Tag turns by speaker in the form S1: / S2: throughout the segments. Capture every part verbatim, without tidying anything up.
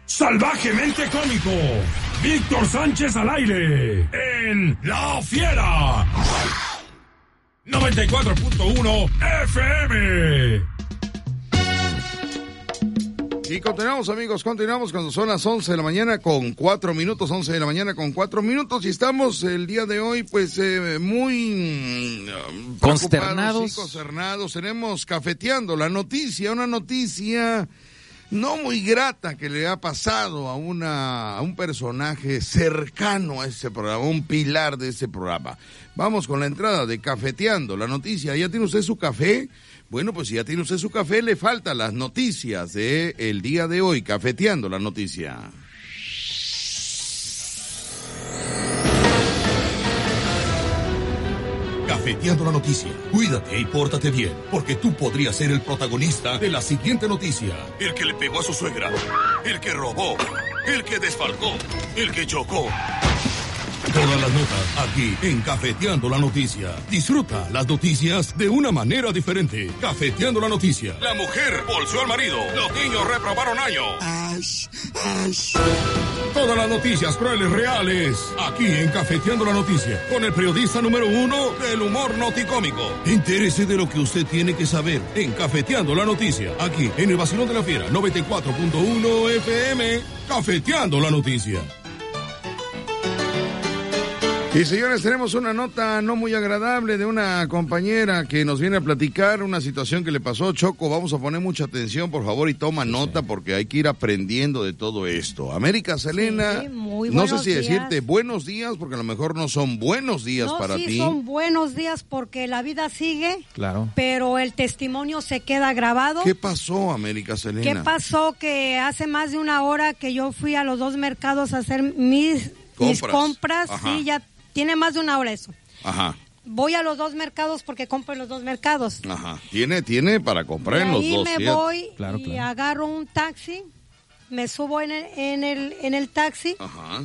S1: salvajemente cómico, Víctor Sánchez al aire, en La Fiera, noventa y cuatro punto uno F M.
S2: Y continuamos, amigos, continuamos cuando son las once de la mañana con cuatro minutos, once de la mañana con cuatro minutos, y estamos el día de hoy, pues, eh, muy uh,
S3: consternados.
S2: Sí, consternados. Tenemos cafeteando la noticia, una noticia no muy grata que le ha pasado a una a un personaje cercano a este programa, un pilar de este programa. Vamos con la entrada de cafeteando la noticia. ¿Ya tiene usted su café? Bueno, pues si ya tiene usted su café, le faltan las noticias de el día de hoy, cafeteando la noticia.
S4: Cafeteando la noticia. Cuídate y pórtate bien, porque tú podrías ser el protagonista de la siguiente noticia. El que le pegó a su suegra, el que robó, el que desfalcó, el que chocó. Todas las notas aquí en Cafeteando la Noticia. Disfruta las noticias de una manera diferente. Cafeteando la Noticia. La mujer bolseó al marido. Los niños reprobaron año. Ash, ash. Todas las noticias crueles reales. Aquí en Cafeteando la Noticia. Con el periodista número uno del humor noticómico. Entérese de lo que usted tiene que saber en Cafeteando la Noticia. Aquí en el Vacilón de la Fiera. noventa y cuatro punto uno F M. Cafeteando la Noticia.
S2: Y señores, tenemos una nota no muy agradable de una compañera que nos viene a platicar una situación que le pasó. Choco, vamos a poner mucha atención, por favor, y toma nota, porque hay que ir aprendiendo de todo esto. América Selena,
S5: sí, muy
S2: no sé si
S5: días.
S2: decirte buenos días, porque a lo mejor no son buenos días
S5: no,
S2: para
S5: sí,
S2: ti.
S5: Son buenos días porque la vida sigue,
S3: claro,
S5: pero el testimonio se queda grabado.
S2: ¿Qué pasó, América Selena?
S5: ¿Qué pasó? Que hace más de una hora que yo fui a los dos mercados a hacer mis compras, mis compras sí, ya tiene más de una hora eso.
S2: Ajá.
S5: Voy a los dos mercados porque compro en los dos mercados.
S2: Ajá. Tiene, tiene para comprar
S5: y
S2: en los
S5: ahí
S2: dos.
S5: me
S2: ¿sí?
S5: voy
S3: claro,
S5: y
S3: claro.
S5: agarro un taxi, me subo en el, en el, en el taxi.
S2: Ajá.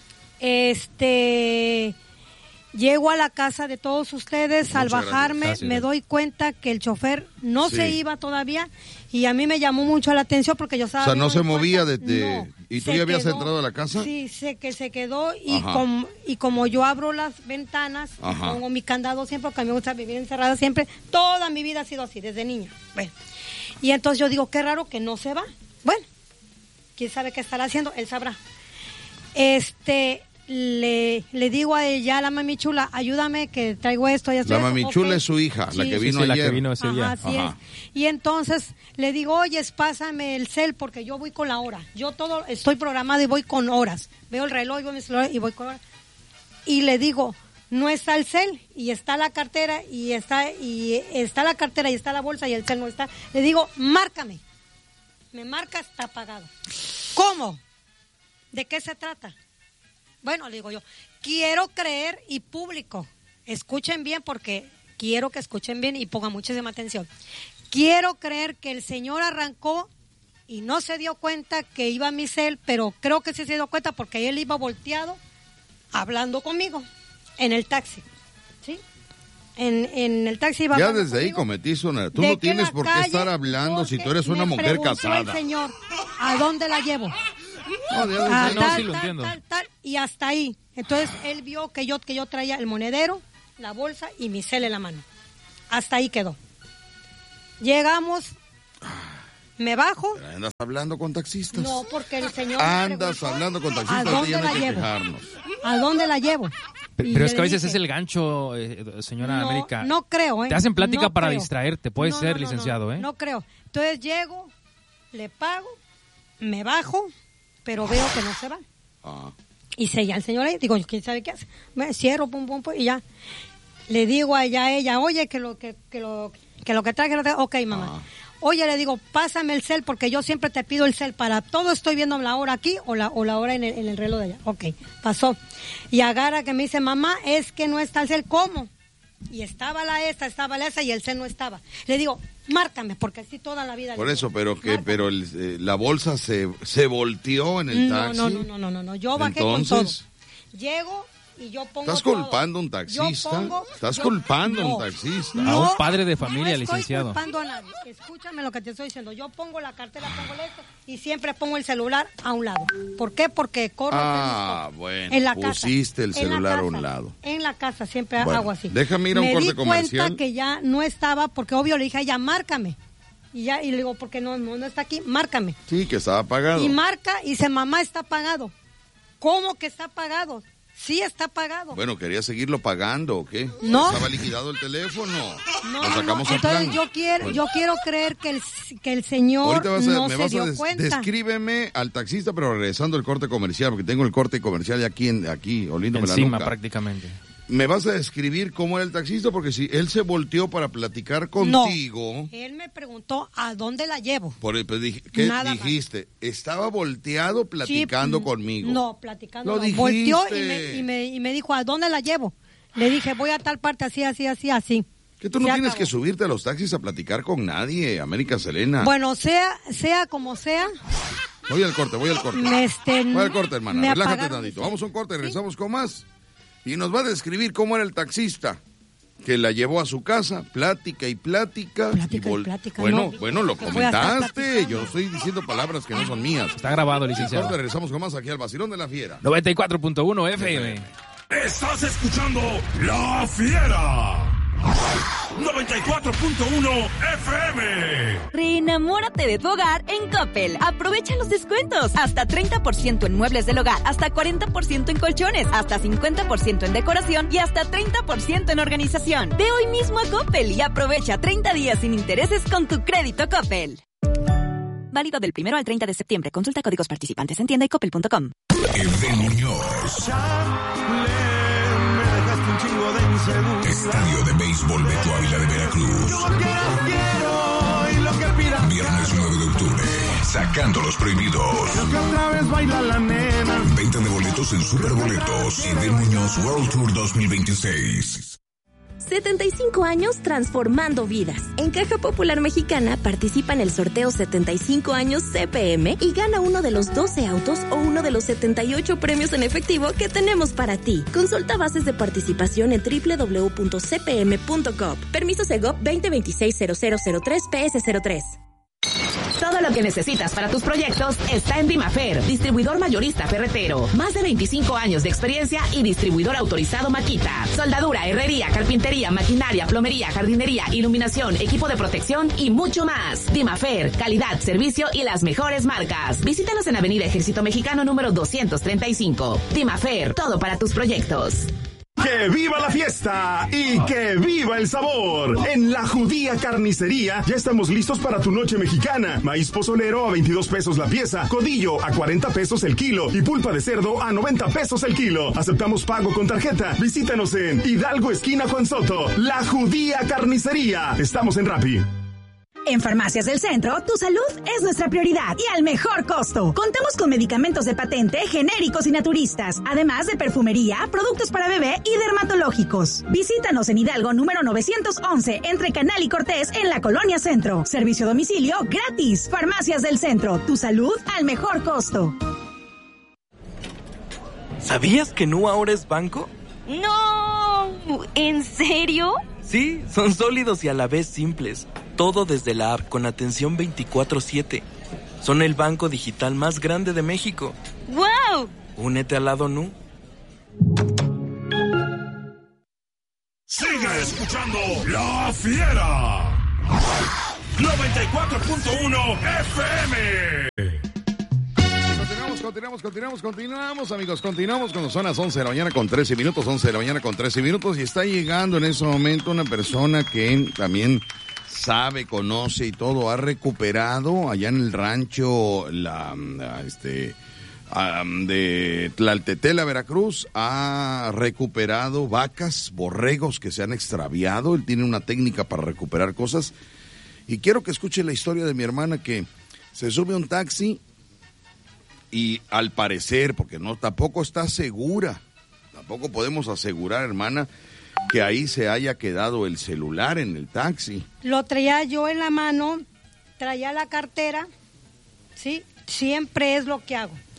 S5: Este, llego a la casa de todos ustedes. Muchas al bajarme gracias. me doy cuenta que el chofer no sí. se iba todavía. Y a mí me llamó mucho la atención porque yo estaba...
S2: O sea, no se movía de... de...
S5: No,
S2: ¿Y tú ya habías
S5: quedó,
S2: entrado a la casa?
S5: Sí, sé que se quedó y, com, y como yo abro las ventanas, pongo mi candado siempre, porque a mí me gusta vivir encerrada siempre, toda mi vida ha sido así, desde niña. Bueno, y entonces yo digo, qué raro que no se va. Bueno, quién sabe qué estará haciendo, él sabrá. Este... Le, le digo a ella, la mami chula, ayúdame que traigo esto y esto.
S2: La mami chula okay. es su hija, sí. la que vino
S3: sí, sí,
S2: ayer.
S3: La que vino ese
S5: Ajá,
S3: día.
S5: Así Ajá. es. Y entonces le digo, oye, pásame el cel porque yo voy con la hora. Yo todo estoy programado y voy con horas. Veo el reloj y voy, mi celular y voy con horas. Y le digo, no está el cel y está la cartera y está y está la cartera y está la bolsa y el cel no está. Le digo, márcame. Me marca, está apagado. ¿Cómo? ¿De qué se trata? Bueno, le digo yo, quiero creer y público, escuchen bien porque quiero que escuchen bien y pongan muchísima atención. Quiero creer que el señor arrancó y no se dio cuenta que iba a mi cel, pero creo que sí se dio cuenta porque él iba volteado hablando conmigo en el taxi, ¿sí? En, en el taxi iba
S2: ya desde
S5: conmigo.
S2: ahí cometiste una... Tú no tienes por qué estar hablando si tú eres una mujer casada.
S5: El señor, ¿a dónde la llevo?
S2: No, de
S5: ah,
S3: no,
S5: tal,
S3: sí lo
S5: tal,
S3: entiendo.
S5: Tal, tal, y hasta ahí. Entonces él vio que yo que yo traía el monedero, la bolsa y mi cel en la mano. Hasta ahí quedó. Llegamos, me bajo.
S2: Pero andas hablando con taxistas.
S5: No, porque el señor
S2: andas preguntó, hablando con taxistas.
S5: ¿A dónde la llevo?
S2: Quejarnos.
S5: ¿A dónde la llevo?
S3: Pero, pero es que a veces dije, es el gancho, eh, señora
S5: no,
S3: América.
S5: No creo, ¿eh?
S3: Te hacen plática
S5: no
S3: para
S5: creo.
S3: distraerte, puedes
S5: no,
S3: ser
S5: no, no,
S3: licenciado,
S5: no,
S3: ¿eh?
S5: No creo. Entonces llego, le pago, me bajo, pero veo que no se va.
S2: Ah.
S5: Y se ya el señor ahí, digo, ¿quién sabe qué hace? Me cierro, pum, pum, pum, y ya. Le digo a ella, a ella, oye, que lo que, que lo que lo que trae, que lo trae. Ok, mamá. Ah. Oye, le digo, pásame el cel, porque yo siempre te pido el cel para todo. Estoy viendo la hora aquí o la, o la hora en el, en el reloj de allá. Ok, pasó. Y agarra que me dice, mamá, es que no está el cel. ¿Cómo? Y estaba la esta, estaba la esa y el cel no estaba. Le digo, márcame, porque así toda la vida.
S2: Por
S5: digo,
S2: eso, pero que
S5: márcame.
S2: pero el, eh, la bolsa se, se volteó en el
S5: no,
S2: taxi.
S5: No, no, no, no, no, yo bajé
S2: Entonces...
S5: con todo. Llego, y yo pongo
S2: ¿Estás
S5: todo.
S2: culpando a un taxista?
S5: Pongo,
S2: ¿Estás
S5: yo,
S2: culpando a
S5: no,
S2: un taxista?
S3: A un padre de familia,
S5: no
S3: licenciado.
S5: No estoy culpando a nadie. Escúchame lo que te estoy diciendo. Yo pongo la cartera, pongo esto y siempre pongo el celular a un lado. ¿Por qué? Porque corro.
S2: Ah, bueno,
S5: en la
S2: pusiste
S5: casa,
S2: el celular
S5: casa,
S2: a un lado.
S5: En la casa siempre
S2: Bueno,
S5: hago así.
S2: déjame ir a un
S5: Me
S2: corte
S5: di
S2: comercial.
S5: cuenta que ya no estaba, porque obvio le dije a ella, márcame. Y ya, y le digo, porque no, no, no está aquí, márcame.
S2: Sí, que estaba apagado.
S5: Y marca y dice, mamá, está apagado. ¿Cómo que está apagado? Sí está pagado.
S2: Bueno, ¿quería seguirlo pagando o qué?
S5: No.
S2: ¿Estaba liquidado el teléfono?
S5: No,
S2: Lo sacamos
S5: no.
S2: a
S5: Entonces
S2: plan.
S5: yo quiero,
S2: Bueno.
S5: yo quiero creer que el, que el señor
S2: Ahorita vas a,
S5: no
S2: me
S5: se
S2: vas
S5: dio
S2: a des-
S5: cuenta.
S2: descríbeme al taxista, pero regresando al corte comercial, porque tengo el corte comercial ya aquí, en, aquí oliéndome la
S3: Encima,
S2: nuca.
S3: prácticamente.
S2: ¿Me vas a describir cómo era el taxista? Porque si él se volteó para platicar contigo...
S5: No, él me preguntó a dónde la llevo.
S2: Por el, pues, dije, ¿qué
S5: Nada más.
S2: dijiste? Estaba volteado platicando
S5: Sí,
S2: conmigo.
S5: No, platicando.
S2: Lo
S5: no.
S2: dijiste.
S5: Volteó y me, y, me, y me dijo, ¿a dónde la llevo? Le dije, voy a tal parte así, así, así, así.
S2: Que tú no
S5: Se
S2: tienes
S5: acabó.
S2: que subirte a los taxis a platicar con nadie, América Selena.
S5: Bueno, sea, sea como sea,
S2: Voy al corte, voy al corte.
S5: me, este,
S2: Voy al corte, hermana.
S5: me
S2: Relájate
S5: apagaron
S2: tantito.
S5: mis-
S2: Vamos a un corte,
S5: ¿Sí?
S2: regresamos con más. Y nos va a describir cómo era el taxista que la llevó a su casa, plática y plática.
S5: Plática y
S2: vol-
S5: plática,
S2: Bueno,
S5: no.
S2: bueno, lo
S5: Que voy a estar
S2: comentaste.
S5: platicando.
S2: Yo estoy diciendo palabras que no son mías.
S3: Está grabado,
S2: Corte,
S3: licenciado.
S2: regresamos con más aquí al Vacilón de la Fiera.
S3: noventa y cuatro punto uno F M.
S1: Estás escuchando La Fiera. noventa y cuatro punto uno F M.
S6: Reenamórate de tu hogar en Coppel. Aprovecha los descuentos. Hasta treinta por ciento en muebles del hogar, hasta cuarenta por ciento en colchones, hasta cincuenta por ciento en decoración y hasta treinta por ciento en organización. Ve hoy mismo a Coppel y aprovecha treinta días sin intereses con tu crédito Coppel. Válido del primero al treinta de septiembre. Consulta códigos participantes en tienda y coppel punto com.
S4: Edén Muñoz. Estadio de Béisbol Beto Ávila de Veracruz. Viernes nueve de octubre. Sacando los prohibidos. Venta de boletos en Superboletos. Edén Muñoz World Tour dos mil veintiséis.
S7: setenta y cinco años transformando vidas. En Caja Popular Mexicana participa en el sorteo setenta y cinco años C P M y gana uno de los doce autos o uno de los setenta y ocho premios en efectivo que tenemos para ti. Consulta bases de participación en doble u doble u doble u punto c p m punto gov. Permiso Segov veinte veintiséis cero cero cero tres P S cero tres.
S8: Todo lo que necesitas para tus proyectos está en Dimafer, distribuidor mayorista ferretero. Más de veinticinco años de experiencia y distribuidor autorizado Makita. Soldadura, herrería, carpintería, maquinaria, plomería, jardinería, iluminación, equipo de protección y mucho más. Dimafer, calidad, servicio y las mejores marcas. Visítanos en Avenida Ejército Mexicano número doscientos treinta y cinco. Dimafer, todo para tus proyectos.
S9: ¡Que viva la fiesta! ¡Y que viva el sabor! En La Judía Carnicería ya estamos listos para tu noche mexicana. Maíz pozolero a veintidós pesos la pieza, codillo a cuarenta pesos el kilo y pulpa de cerdo a noventa pesos el kilo. Aceptamos pago con tarjeta. Visítanos en Hidalgo, esquina Juan Soto. La Judía Carnicería. Estamos en Rappi.
S10: En Farmacias del Centro, tu salud es nuestra prioridad y al mejor costo. Contamos con medicamentos de patente, genéricos y naturistas, además de perfumería, productos para bebé y dermatológicos. Visítanos en Hidalgo número novecientos once, entre Canal y Cortés, en la Colonia Centro. Servicio a domicilio gratis. Farmacias del Centro, tu salud al mejor costo.
S11: ¿Sabías que Nu ahora es banco?
S7: ¡No! ¿En serio?
S11: Sí, son sólidos y a la vez simples. Todo desde la app con atención veinticuatro siete. Son el banco digital más grande de México.
S7: ¡Wow!
S11: Únete al lado Nu.
S1: Sigue escuchando La Fiera. noventa y cuatro punto uno F M.
S2: Continuamos, continuamos, continuamos, continuamos, amigos. Continuamos cuando son las once de la mañana con trece minutos, once de la mañana con trece minutos. Y está llegando en ese momento una persona que también sabe, conoce y todo. Ha recuperado allá en el rancho la, la, este, um, de Tlaltetela, Veracruz. Ha recuperado vacas, borregos que se han extraviado. Él tiene una técnica para recuperar cosas. Y quiero que escuche la historia de mi hermana que se sube a un taxi y al parecer, porque no tampoco está segura, tampoco podemos asegurar, hermana, que ahí se haya quedado el celular en el taxi.
S5: Lo traía yo en la mano, traía la cartera, ¿sí? Siempre es lo que hago.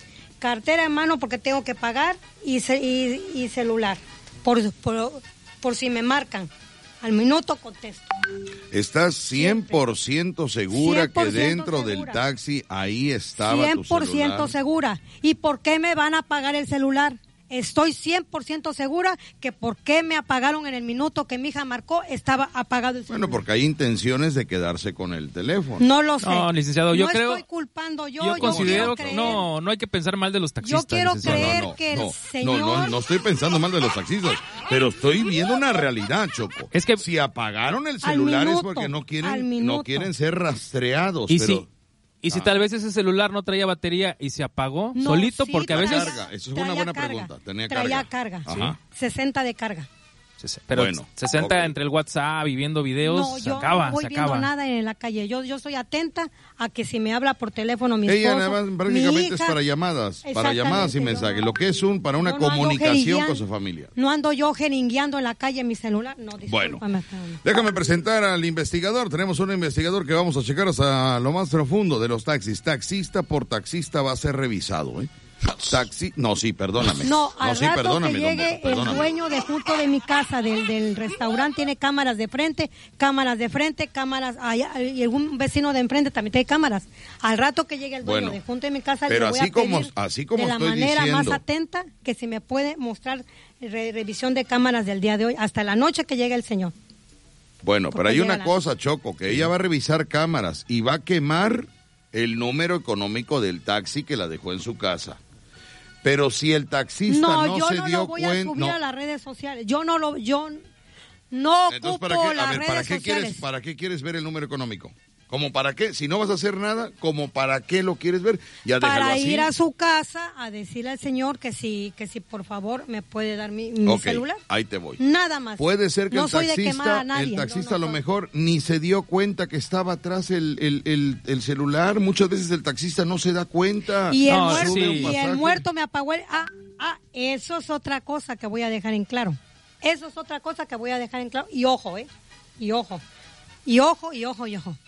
S5: cartera en mano porque tengo que pagar y, ce- y, y celular, por, por, por si me marcan. Al minuto contesto.
S2: ¿Estás cien por ciento segura
S5: cien por
S2: que
S5: ciento
S2: dentro
S5: segura.
S2: del taxi ahí estaba
S5: cien
S2: tu
S5: por ciento
S2: celular?
S5: segura. ¿Y por qué me van a pagar el celular? Estoy cien por ciento segura que por qué me apagaron en el minuto que mi hija marcó estaba apagado el celular.
S2: Bueno, porque hay intenciones de quedarse con el teléfono.
S5: No lo sé.
S3: No, licenciado, yo
S5: no
S3: creo...
S5: estoy culpando yo.
S3: Yo
S5: yo
S3: considero
S5: quiero
S3: que
S5: creer-
S3: no, no hay que pensar mal de los taxistas.
S5: Yo quiero
S3: licenciado.
S5: creer
S2: No, no,
S5: que el
S2: no,
S5: señor...
S2: No, no, no estoy pensando mal de los taxistas, pero estoy viendo una realidad, Choco.
S3: Es que
S2: si apagaron el
S5: Al
S2: celular es
S5: minuto,
S2: porque no
S5: al
S2: quieren,
S5: minuto.
S2: no quieren ser rastreados.
S3: Y
S2: pero...
S3: si, y si
S2: Ah.
S3: tal vez ese celular no traía batería y se apagó
S5: No,
S3: solito,
S5: sí,
S3: porque a
S5: traía-
S3: veces...
S2: Carga, eso es
S5: traía
S2: una buena
S5: carga,
S2: pregunta. Tenía
S5: traía
S2: carga.
S5: carga.
S2: Ajá.
S5: sesenta de carga.
S3: Pero
S2: Bueno,
S3: sesenta
S2: ok.
S3: entre el WhatsApp y viendo videos,
S5: No,
S3: se
S5: yo
S3: acaba,
S5: no voy
S3: se
S5: viendo
S3: acaba.
S5: nada en la calle. Yo, yo soy atenta a que si me habla por teléfono mi
S2: Ella
S5: esposo,
S2: nada más
S5: mi
S2: prácticamente
S5: hija,
S2: es para llamadas, para
S5: Exactamente,
S2: llamadas y
S5: yo
S2: mensajes,
S5: no-
S2: lo que es un para una
S5: yo no ando
S2: comunicación
S5: jeringueando-
S2: con su familia.
S5: No ando yo jeringueando en la calle mi celular. No,
S2: Bueno,
S5: discúlpame. Fernando.
S2: déjame presentar al investigador. Tenemos un investigador que vamos a checar hasta lo más profundo de los taxis. Taxista por taxista va a ser revisado, ¿eh? Taxi, no, sí, perdóname.
S5: No, al
S2: sí,
S5: rato
S2: perdóname,
S5: que
S2: don
S5: llegue
S2: Beto, perdóname.
S5: el dueño de junto de mi casa, del, del restaurante, tiene cámaras de frente, cámaras de frente, cámaras allá, y algún vecino de enfrente también tiene cámaras. Al rato que llegue el dueño
S2: Bueno,
S5: de junto de mi casa,
S2: pero
S5: le voy
S2: así
S5: a
S2: como-
S5: pedir
S2: así como
S5: de la
S2: estoy
S5: manera más
S2: diciendo.
S5: atenta que si me puede mostrar re- revisión de cámaras del día de hoy, hasta la noche que llegue el señor.
S2: Bueno, pero
S5: Porque
S2: hay
S5: llega
S2: una
S5: la-
S2: cosa, Choco, que ella va a revisar cámaras y va a quemar el número económico del taxi que la dejó en su casa. Pero si el taxista no,
S5: No, yo
S2: se
S5: no
S2: dio
S5: lo voy a
S2: cuenta...
S5: subir
S2: no.
S5: a las redes sociales. Yo no lo, yo no
S2: Entonces,
S5: ocupo
S2: ¿para qué,
S5: las
S2: a ver,
S5: redes
S2: ¿para qué
S5: sociales.
S2: quieres, para qué quieres ver el número económico? ¿Como para qué? Si no vas a hacer nada, ¿como para qué lo quieres ver? Ya déjalo
S5: Para
S2: así.
S5: ir a su casa a decirle al señor que si, que si por favor me puede dar mi, mi
S2: Ok,
S5: celular.
S2: ahí te voy.
S5: Nada más.
S2: Puede ser que
S5: no
S2: el
S5: soy de quemar
S2: taxista,
S5: a nadie.
S2: el
S5: no,
S2: taxista
S5: no
S2: a lo
S5: soy.
S2: mejor ni se dio cuenta que estaba atrás el, el, el, el celular. Muchas veces el taxista no se da cuenta.
S5: Y el,
S3: No,
S5: muerto,
S3: sí.
S5: y
S2: pasaje.
S5: el muerto me apagó el... Ah, ah, eso es otra cosa que voy a dejar en claro. Eso es otra cosa que voy a dejar en claro. Y ojo, ¿eh? Y ojo. Y ojo, y ojo, y ojo.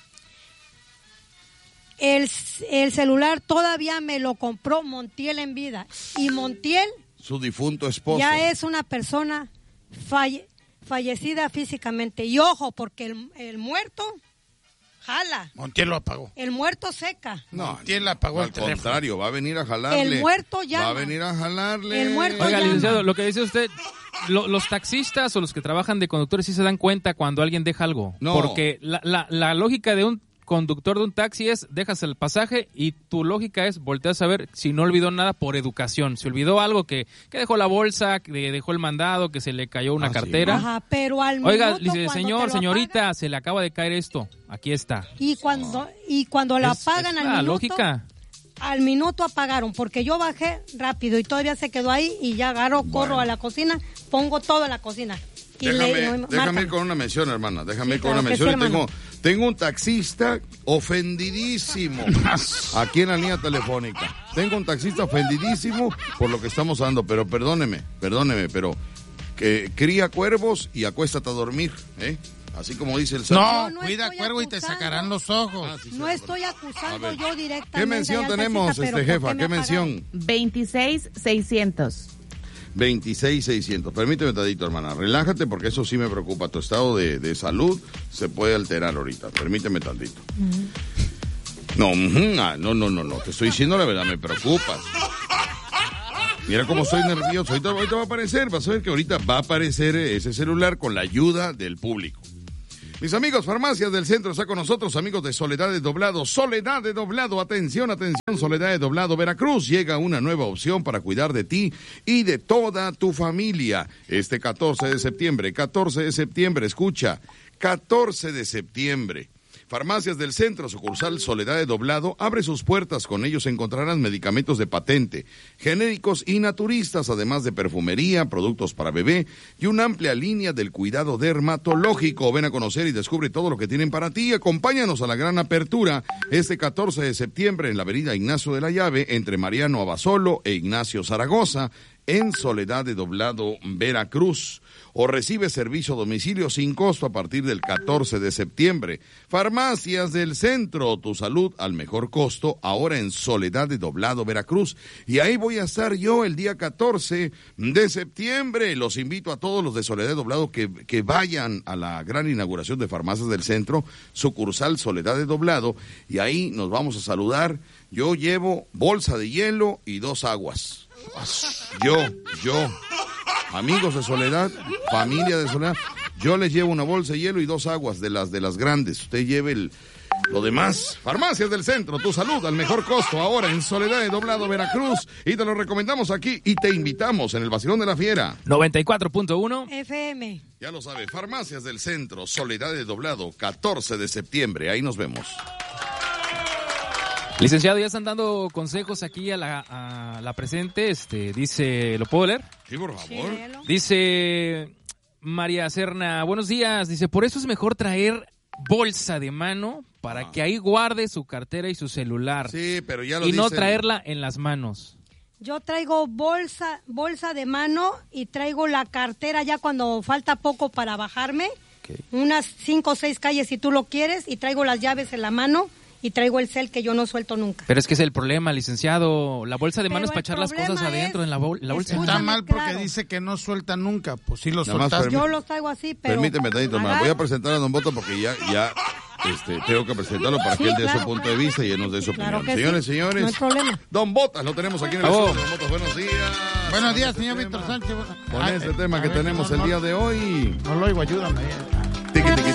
S5: El, el celular todavía me lo compró Montiel en vida. Y Montiel
S2: Su difunto esposo.
S5: ya es una persona falle- fallecida físicamente. Y ojo, porque el, el muerto jala.
S12: Montiel lo apagó.
S5: El muerto seca.
S2: No,
S12: Montiel le apagó
S2: al
S12: el teléfono.
S2: contrario, va a venir a jalarle.
S5: El muerto llama.
S2: Va a venir a jalarle.
S5: El muerto
S3: Oiga,
S5: llama.
S3: licenciado, lo que dice usted, lo- los taxistas o los que trabajan de conductores sí se dan cuenta cuando alguien deja algo.
S2: No.
S3: Porque la, la, la lógica de un conductor de un taxi es, dejas el pasaje y tu lógica es voltear a ver si no olvidó nada por educación. Si olvidó algo, que, que dejó la bolsa, que dejó el mandado, que se le cayó una
S2: Ah, sí.
S3: cartera.
S5: Ajá, pero al
S3: Oiga,
S5: minuto
S3: dice,
S5: cuando
S3: señor,
S5: te lo
S3: señorita,
S5: apagan,
S3: se le acaba de caer esto. Aquí está.
S5: y cuando y cuando lo
S3: Es-
S5: apagan
S3: es
S5: al
S3: la
S5: minuto,
S3: lógica.
S5: al minuto apagaron, porque yo bajé rápido y todavía se quedó ahí y ya agarro, corro
S2: Bueno.
S5: a la cocina, pongo todo en la cocina. Y
S2: Déjame,
S5: le,
S2: déjame
S5: marcan.
S2: ir con una mención, hermana. Déjame
S5: Sí,
S2: ir con
S5: claro
S2: una
S5: que sí,
S2: mención. Y
S5: hermano.
S2: tengo, tengo un taxista ofendidísimo aquí en la línea telefónica. Tengo un taxista ofendidísimo por lo que estamos dando, pero perdóneme, perdóneme, pero que cría cuervos y acuéstate a dormir, ¿eh? Así como dice el
S12: No,
S2: Salmo.
S5: Yo no
S12: cuida
S5: estoy
S12: cuervo y te
S5: acusando.
S12: sacarán los ojos.
S2: Ah, sí, sí,
S5: No
S2: perdón.
S5: estoy acusando
S2: A ver.
S5: yo directamente.
S2: ¿Qué mención
S5: al
S2: tenemos,
S5: taxista, pero
S2: este
S5: ¿por
S2: jefa?
S5: me
S2: ¿Qué
S5: apagaron?
S2: mención?
S8: veintiséis seiscientos.
S2: veintiséis seiscientos. Permíteme tantito, hermana. Relájate porque eso sí me preocupa. Tu estado de, de salud se puede alterar ahorita. Permíteme tantito. No, ujú, ah, no, no, no, no. Te estoy diciendo la verdad, me preocupas. Mira cómo estoy nervioso. Ahorita, ahorita va a aparecer, vas a ver que ahorita va a aparecer ese celular con la ayuda del público. Mis amigos, Farmacias del Centro está con nosotros, amigos de Soledad de Doblado. Soledad de Doblado, atención, atención, Soledad de Doblado, Veracruz. Llega una nueva opción para cuidar de ti y de toda tu familia. Este catorce de septiembre, catorce de septiembre, escucha, catorce de septiembre. Farmacias del Centro, sucursal Soledad de Doblado, abre sus puertas. Con ellos encontrarán medicamentos de patente, genéricos y naturistas, además de perfumería, productos para bebé y una amplia línea del cuidado dermatológico. Ven a conocer y descubre todo lo que tienen para ti. Acompáñanos a la gran apertura este catorce de septiembre en la avenida Ignacio de la Llave, entre Mariano Abasolo e Ignacio Zaragoza, en Soledad de Doblado, Veracruz. O recibe servicio a domicilio sin costo a partir del catorce de septiembre. Farmacias del Centro, tu salud al mejor costo, ahora en Soledad de Doblado, Veracruz. Y ahí voy a estar yo el día catorce de septiembre. Los invito a todos los de Soledad de Doblado que, que vayan a la gran inauguración de Farmacias del Centro, sucursal Soledad de Doblado, y ahí nos vamos a saludar. Yo llevo bolsa de hielo y dos aguas. Yo, yo... Amigos de Soledad, familia de Soledad, yo les llevo una bolsa de hielo y dos aguas de las de las grandes. Usted lleve el, lo demás. Farmacias del Centro, tu salud al mejor costo, ahora en Soledad de Doblado, Veracruz. Y te lo recomendamos aquí y te invitamos en el Vacilón de la Fiera.
S3: noventa y cuatro punto uno
S5: F M.
S2: Ya lo sabe, Farmacias del Centro, Soledad de Doblado, catorce de septiembre. Ahí nos vemos.
S3: Licenciado, ya están dando consejos aquí a la, a la presente. Este, dice, ¿lo puedo leer?
S2: Sí, por favor. Sí,
S3: dice María Serna, buenos días. Dice, por eso es mejor traer bolsa de mano para ah. que ahí guarde su cartera y su celular.
S2: Sí, pero ya lo
S3: Y
S2: dicen.
S3: no traerla en las manos.
S5: Yo traigo bolsa, bolsa de mano y traigo la cartera ya cuando falta poco para bajarme. Okay. Unas cinco o seis calles si tú lo quieres, y traigo las llaves en la mano. Y traigo el cel que yo no suelto nunca.
S3: Pero es que es el problema, licenciado. La bolsa de mano es para echar las cosas adentro en la, bol la bolsa.
S12: Está mal porque claro. dice que no suelta nunca. Pues sí lo sueltas.
S5: Yo los traigo así, pero...
S2: Permíteme, tantito, me voy a presentar a don Boto porque ya, ya este, tengo que presentarlo para sí, que él dé claro, su punto claro. de vista y él nos dé su claro opinión. Señores, sí. señores.
S5: No hay problema.
S2: Don Botas, lo tenemos aquí en el estudio. Don Botas, buenos días.
S12: Buenos días, señor Víctor Sánchez.
S2: Con este tema que tenemos el día de hoy.
S12: No lo oigo, ayúdame.
S2: Tiki, tiki,